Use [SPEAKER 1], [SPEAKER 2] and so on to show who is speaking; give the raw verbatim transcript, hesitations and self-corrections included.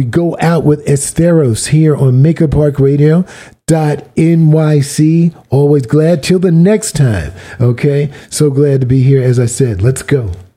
[SPEAKER 1] go out with Esteros here on Maker Park Radio. Dot N Y C. Always glad till the next time. Okay. So glad to be here. As I said, let's go.